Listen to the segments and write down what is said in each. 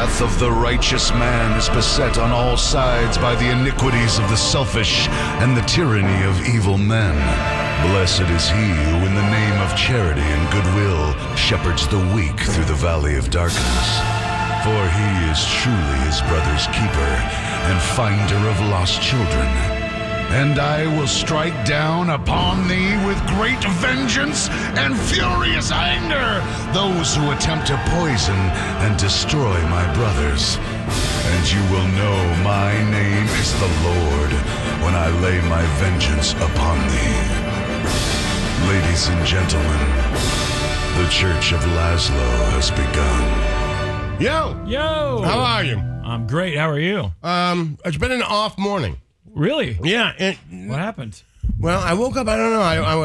path of the righteous man is beset on all sides by the iniquities of the selfish and the tyranny of evil men. Blessed is he who in the name of charity and goodwill shepherds the weak through the valley of darkness. For he is truly his brother's keeper and finder of lost children. And I will strike down upon thee with great vengeance and furious anger those who attempt to poison and destroy my brothers. And you will know my name is the Lord when I lay my vengeance upon thee. Ladies and gentlemen, the Church of Laszlo has begun. Yo! How are you? I'm great. How are you? It's been an off morning. Really? Yeah. What happened? Well, I woke up. I don't know.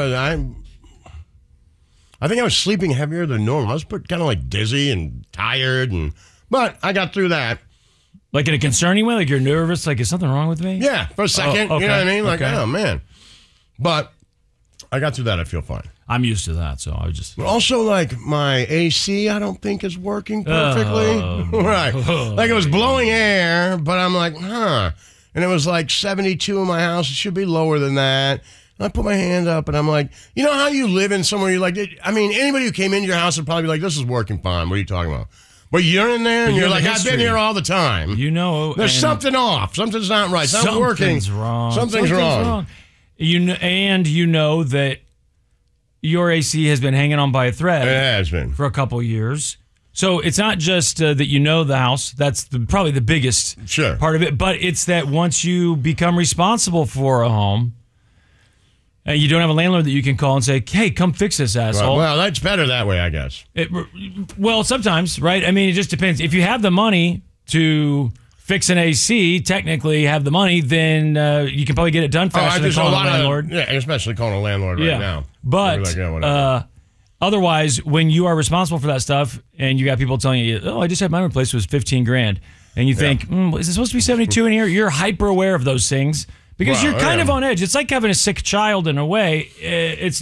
I think I was sleeping heavier than normal. I was kind of like dizzy and tired, but I got through that. Like in a concerning way? Like you're nervous? Like, is something wrong with me? Yeah, for a second. Oh, okay. You know what I mean? Like, Okay. oh man. But I got through that. I feel fine. I'm used to that, so I was just... But also, like, my AC, I don't think is working perfectly. Right. Like, it was blowing air, but I'm like, huh. And it was like 72 in my house. It should be lower than that. And I put my hand up, and I'm like, you know how you live in somewhere you like... I mean, anybody who came into your house would probably be like, this is working fine. What are you talking about? But you're in there, and you're like, I've been here all the time. You know... There's something off. Something's not right. It's not working. Something's wrong. Something's wrong. You know that your AC has been hanging on by a thread. It has been. For a couple years. So it's not just that you know the house. That's probably the biggest part of it. But it's that once you become responsible for a home, and you don't have a landlord that you can call and say, hey, come fix this, asshole. Right. Well, that's better that way, I guess. Well, sometimes, right? I mean, it just depends. If you have the money to fix an AC, technically have the money, then you can probably get it done faster than calling a landlord. Yeah, especially calling a landlord right now. But like, yeah, otherwise, when you are responsible for that stuff and you got people telling you, oh, I just had mine replaced, it was $15,000, and you think, is it supposed to be 72 in here? You're hyper aware of those things because you're kind of on edge. It's like having a sick child in a way. It's